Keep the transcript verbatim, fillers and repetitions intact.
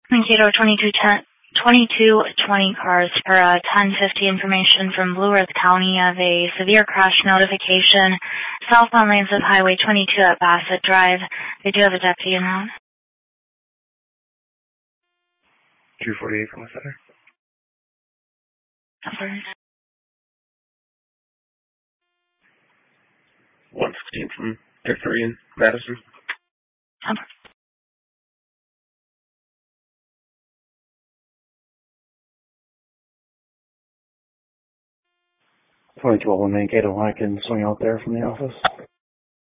Mankato twenty-two ten, twenty-two twenty cars per uh, ten fifty information from Blue Earth County of a severe crash notification southbound lanes of Highway twenty-two at Bassett Drive. They do have a deputy in route. two forty-eight from the center. Over. one sixteen from Victory and Madison. Over. twenty twelve on Mankato, I can swing out there from the office.